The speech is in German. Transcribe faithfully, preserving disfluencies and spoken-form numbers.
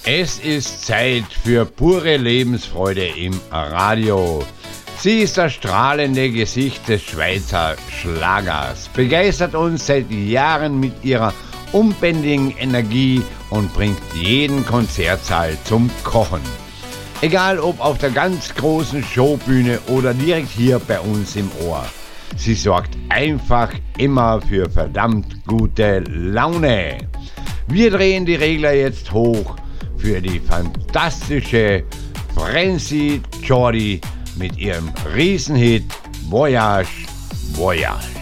Es ist Zeit für pure Lebensfreude im Radio. Sie ist das strahlende Gesicht des Schweizer Schlagers, begeistert uns seit Jahren mit ihrer unbändigen Energie und bringt jeden Konzertsaal zum Kochen. Egal ob auf der ganz großen Showbühne oder direkt hier bei uns im Ohr. Sie sorgt einfach immer für verdammt gute Laune. Wir drehen die Regler jetzt hoch für die fantastische Francie Jordi mit ihrem Riesenhit Voyage, Voyage.